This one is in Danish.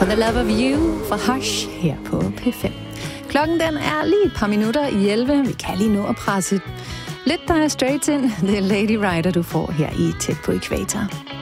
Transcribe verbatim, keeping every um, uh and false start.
For the Love of You fra Hush her på P fem. Klokken den er lige et par minutter i elleve. Vi kan lige nå at presse lidt der er straight ind. Det er Lady Rider, du får her i Tæt på Ækvator.